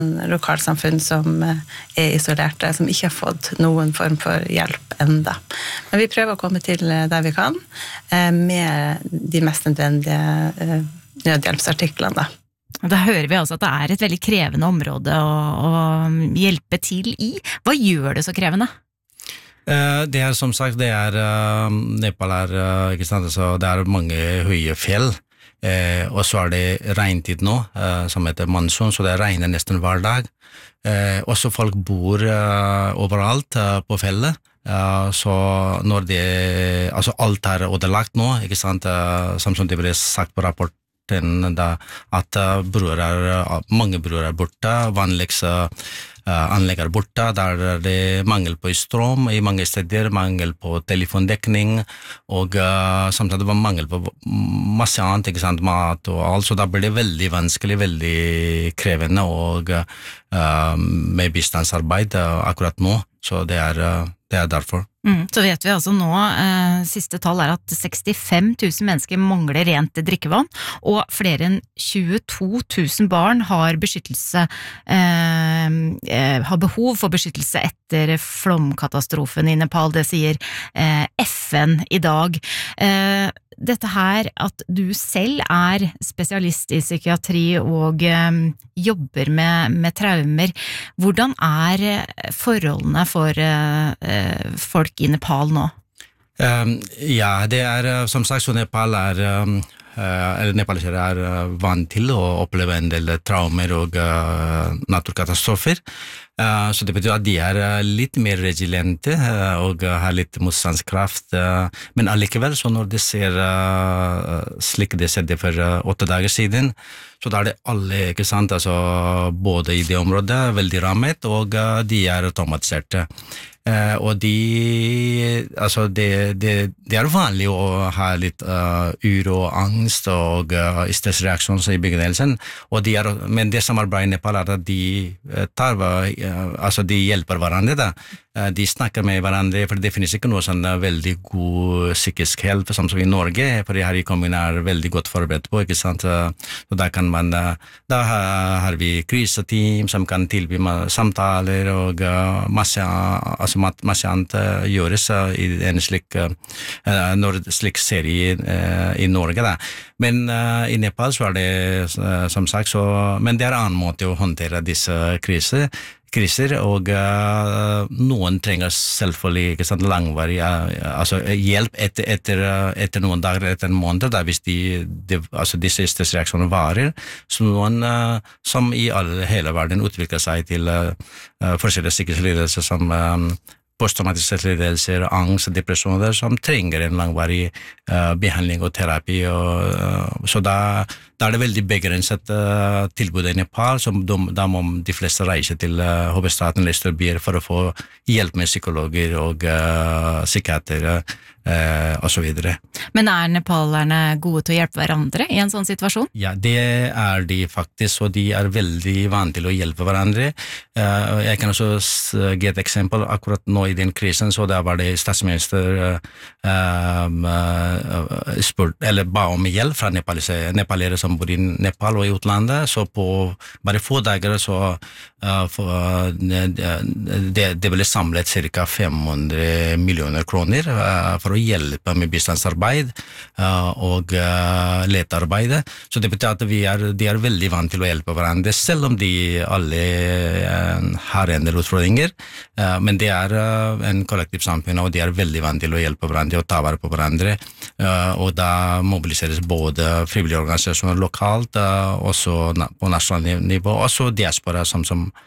lokalsamfunn som isolerte, som ikke har fått noen form for hjelp enda. Men vi prøver å komme til der vi kan, med de mest nødvendige nødhjelpsartiklene da. Da hører vi altså at det et veldig krevende område å hjelpe til I. Hva gjør det så krevende? Det som sagt, Nepal ikke sant, så det mange høye fjell, og så det regntid nå, som heter monsun, så det regner nesten hver dag. Og så folk bor overalt på fjellet, så når altså alt ødelagt nå, ikke sant, som det ble sagt på rapporten, da, at mange broer borte, vanligste anlegg borte, der det mangel på strøm I mange steder, mangel på telefondekning, og samtidig var mangel på masse annet, ikke sant, mat og alt, så da ble det veldig vanskelig, veldig krevende, og med bistandsarbeid akkurat nå, så det derfor. Så vet vi altså nå, siste tall at 65 000 mennesker mangler rent drikkevann, og flere enn 22 000 barn har beskyttelse, har behov for beskyttelse etter flomkatastrofen I Nepal, det sier FN I dag. Dette her at du selv spesialist I psykiatri og jobber med traumer, hvordan forholdene for folk I Nepal nå? Ja, det som sagt, så Nepal nepalisere vant til å oppleve en del traumer og naturkatastrofer. Så det betyr at de litt mer resiliente og har litt motstandskraft. Men allikevel, så når de ser slik det skjedde for 8 dager siden, så da det alle, ikke sant, altså både I det området, veldig rammet, og de traumatiserte. Og altså det vanlig å ha litt uro og angst og stressreaksjoner I begynnelsen, og men det som bra I Nepal at de altså de hjelper hverandre da. De snakker med hverandre, for det finnes ikke noe sånn veldig god psykisk hjelp som I Norge, for det her I kommunen veldig godt forberedt på, ikke sant? Så da kan man, da har vi kriseteam som kan tilby samtaler og masse annet gjøres I en slik, når slik serie I Norge da. Men I Nepal så det som sagt, men det annen måte å håndtere disse kriser, og noen trenger selvfølgelig ikke sant, langvarig altså hjelp etter noen dager, etter en måned, da, hvis altså disse stressreaksjonene varer, så noen som I hele verden utvikler seg til forskjellige psykiske lidelser som posttraumatiske lidelser, angst og depresjoner som trenger en langvarig behandling og terapi, så da det veldig begrenset tilbud I Nepal, så da må de fleste reise til hovedstaden eller større byer for å få hjelp med psykologer og psykiatere og så videre. Men nepalerne gode til å hjelpe hverandre I en sånn situasjon? Ja, det de faktisk, og de veldig vant til å hjelpe hverandre. Jeg kan også gi et eksempel. Akkurat nå I den krisen, så da var det statsminister eller ba om hjelp fra nepalere som bor I Nepal og I utlandet, så på bare få dager så det ble samlet cirka 500 millioner kroner for å hjelpe med bistandsarbeid og letearbeid. Så det betyr at de veldig vant til å hjelpe hverandre, selv om de alle har en del utfordringer, men det en kollektiv samfunn, og de veldig vant til å hjelpe hverandre og ta vare på hverandre, og da mobiliseres både frivillige organisasjoner lokalt, også på nasjonalt nivå, også diaspora som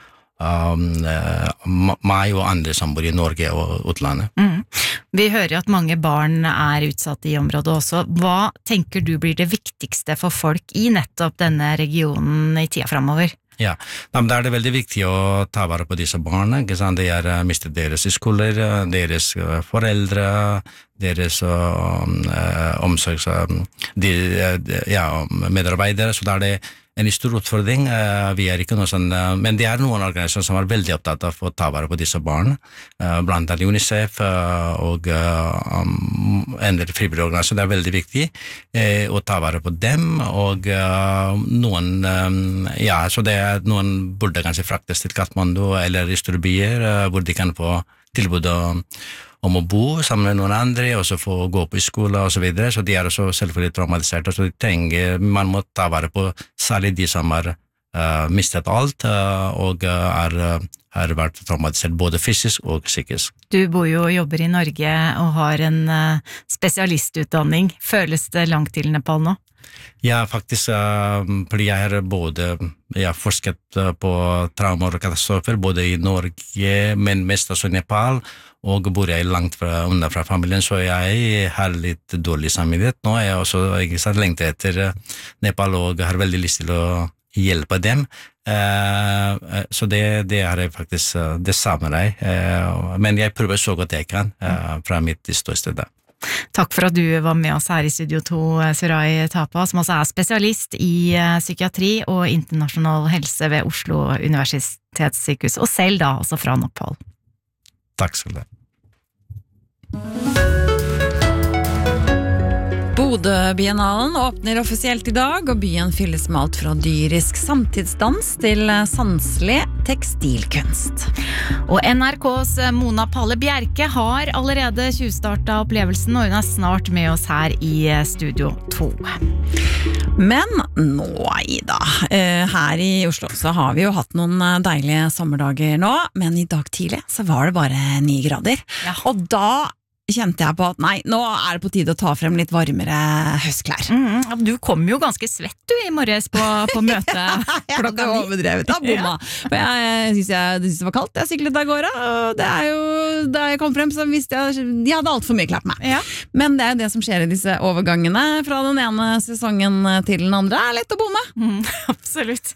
meg og andre som bor I Norge og utlandet. Vi hører at mange barn utsatt I området også. Hva tenker du blir det viktigste for folk I nettopp denne regionen I tida fremover? Ja, da det veldig viktig å ta vare på disse barna, ikke sant? De mistet deres skoler, deres foreldre, deres omsorgs, medarbeidere, så det en stor utfordring. Vi ikke noe sånn, men det noen organisasjoner som veldig opptatt av å ta vare på disse barn, blant annet UNICEF og en del frivillige organisasjoner. Det veldig viktig å ta vare på dem, og noen, så det noen burde kanskje fraktes til Kathmandu eller i store byer, hvor de kan få tilbud om å bo sammen med noen andre, og så få gå på skole og så videre, så de også selvfølgelig traumatiserte, så man må ta vare på særlig de som har mistet alt, og har vært traumatisert både fysisk og psykisk. Du bor jo og jobber i Norge og har en spesialistutdanning. Føles det langt til Nepal nå? Ja, faktisk, fordi jeg har forsket på traumer og katastrofer, både i Norge, men mest også i Nepal, og bor jeg langt unna fra familien, så jeg har litt dårlig samvittighet nå. Jeg også lengter etter Nepal, og har veldig lyst til å hjelpe dem. Så det har jeg faktisk, det savner jeg, men jeg prøver så godt jeg kan fra mitt ståsted. Takk for at du var med oss her i Studio 2, Surai Thapa, som også psykialist i psykiatri og internasjonal helse ved Oslo universitetssykehus, og selv da også fra Nepal. Takk skal du ha. Bodø-biennalen åpner offisielt i dag, og byen fylles med alt fra dyrisk samtidsdans til sanselig tekstilkunst. Og NRKs Mona Palle Bjerke har allerede tjuvstartet opplevelsen, og hun snart med oss her i Studio 2. Men nå, Ida, her i Oslo så har vi jo hatt noen deilige sommerdager nå, men i dag tidlig så var det bare 9 grader. Ja. Og da kjente jeg på at nei, nå det på tide å ta frem litt varmere høstklær. Du kom jo ganske svett du i morges på møte klokka 9. Ja, overdrevet, da bomma. Ja. Jeg synes det var kaldt, jeg syklet av gårde, og det jo, da jeg kom frem så visste jeg, de hadde alt for mye klær på meg. Ja. Men det jo det som skjer i disse overgangene fra den ene sesongen til den andre, lett å bomme. Absolutt.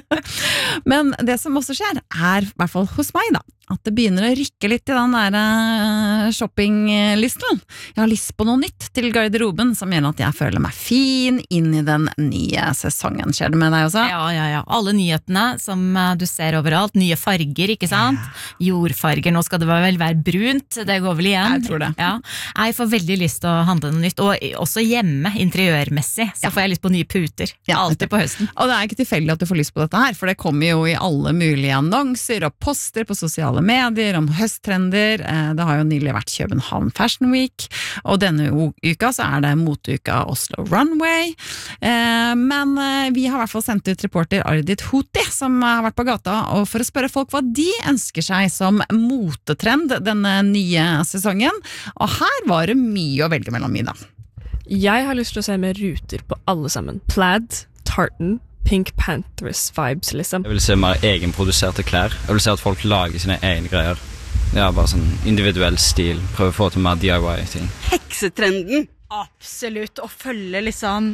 Men det som også skjer i hvert fall hos meg da, at det begynner å rykke litt i den der shoppinglysten. Jeg har lyst på noe nytt til garderoben som gjør at jeg føler meg fin inn i den nye sesongen. Skjer det med deg også? Ja. Alle nyhetene som du ser overalt. Nye farger, ikke sant? Ja. Jordfarger, nå skal det vel være brunt. Det går vel igjen. Jeg tror det. Ja. Jeg får veldig lyst til å handle noe nytt. Og også hjemme, interiørmessig, så får jeg lyst på nye puter. Ja, alltid på høsten. Og det ikke tilfeldig at du får lyst på dette her, for det kommer jo i alle mulige annonser og poster på sosiale medier om høsttrender. Det har jo nylig vært København Fashion Week, og denne uka så det moteuka Oslo Runway. Men vi har i hvert fall sendt ut reporter Ardit Hoti, som har vært på gata, og for å spørre folk hva de ønsker seg som motetrend denne nye sesongen. Og her var det mye å velge mellom, Ida. Jeg har lyst til å se med ruter på alle sammen. Plaid, tartan, Pink Panthers vibes, liksom. Jeg vil se mer egenproduserte klær. Jeg vil se at folk lager sine egne greier. Ja, bare sånn individuell stil. Prøve å få til mer DIY-ting. Heksetrenden! Absolutt, å følge liksom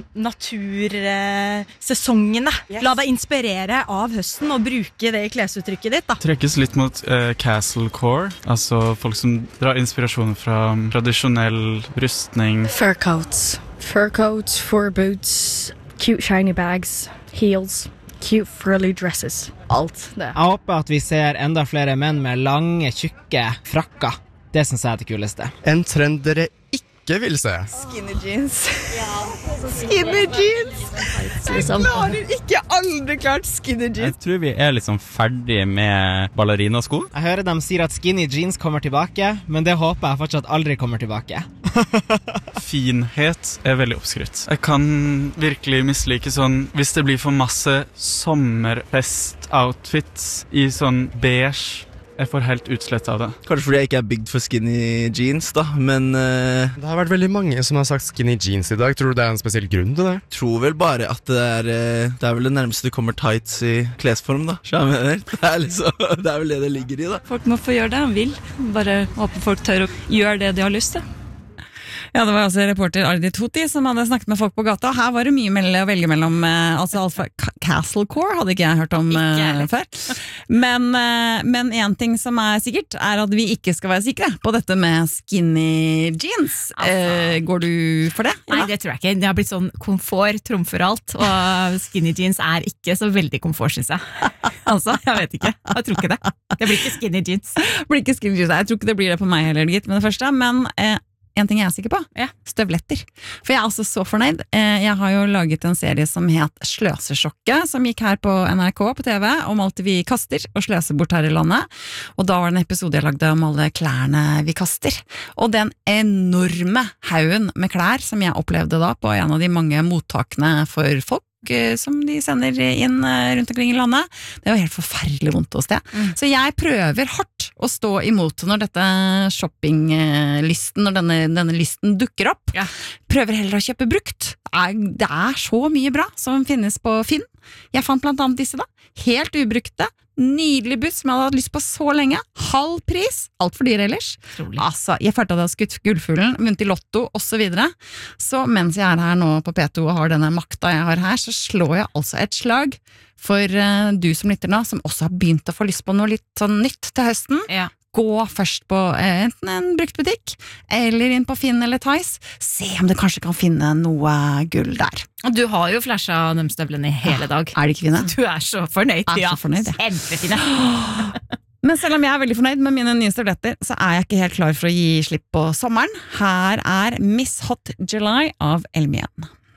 natursesongene. Yes. La deg inspirere av høsten og bruke det i klesuttrykket ditt da. Trekkes litt mot castlecore, altså folk som drar inspirasjon fra tradisjonell rustning. Fur coats, fur boots, cute shiny bags, heels, cute frilly dresses. Alt det. Jeg håper at vi ser enda flere menn med lange, tjukke frakker. Det synes jeg det kuleste. En trend dere ikke vil se. Skinny jeans. Ja. Skinny jeans! Jeg klarer ikke aldri klart skinny jeans. Jeg tror vi liksom ferdig med ballerinasko. Jeg hører dem sier at skinny jeans kommer tilbake, men det håper jeg fortsatt aldri kommer tilbake. Finhet veldig oppskrytt. Jeg kan virkelig mislike sånn, hvis det blir for masse sommerfest-outfits i sånn beige. Jeg får helt utslett av det. Kanskje fordi jeg ikke bygd for skinny jeans da, men det har vært veldig mange som har sagt skinny jeans i dag. Tror du det en spesiell grunn til det? Tror vel bare at det vel det nærmeste du kommer tights i klesform da. Det vel det ligger i da. Folk må få gjøre det de vil. Bare håper folk tør å gjøre det de har lyst til. Ja, det var også reporter Ardi Toti som hadde snakket med folk på gata, og her var det mye å velge mellom, altså alt fra Castle Core hadde ikke jeg hørt om før. Men en ting som sikkert at vi ikke skal være sikre på dette med skinny jeans. Går du for det? Nei, det tror jeg ikke. Det har blitt sånn komfort trumfer alt, og skinny jeans ikke så veldig komfort, synes jeg. Altså, jeg vet ikke. Jeg tror ikke det. Det blir ikke skinny jeans. Jeg tror ikke det blir det på meg heller, gitt, med det første, men en ting jeg sikker på, støvletter. For jeg også så fornøyd. Jeg har jo laget en serie som het Sløsesjokket, som gikk her på NRK på TV, om alt vi kaster og sløser bort her i landet. Og da var det en episode jeg lagde om alle klærne vi kaster. Og den enorme haugen med klær som jeg opplevde da på en av de mange mottakene for folk, som de sender inn rundt omkring i landet. Det var helt forferdelig vondt hos det. Så jeg prøver hardt å stå imot når dette shoppinglysten, når denne lysten dukker opp. Prøver heller å kjøpe brukt. Det så mye bra som finnes på Finn. Jeg fant blant annet disse da. Helt ubrukte. Nydelig buss som jeg hadde hatt lyst på så lenge. Halv pris, alt for dyr ellers. Altså, jeg følte at jeg hadde skutt gullfuglen, vunnet i lotto og så videre. Så mens jeg her nå på P2 og har denne makta jeg har her, så slår jeg altså et slag for du som lytter nå, som også har begynt å få lyst på noe litt sånn nytt til høsten. Gå først på enten en bruktbutikk, eller inn på Finn eller Theis. Se om du kanskje kan finne noe gull der. Og du har jo flashet de støvlene i hele dag. Er de ikke fine? Du så fornøyd. Jeg så fornøyd, ja. Kjempefine. Men selv om jeg veldig fornøyd med mine nye støvletter, så jeg ikke helt klar for å gi slipp på sommeren. Her Miss Hot July av Elmien.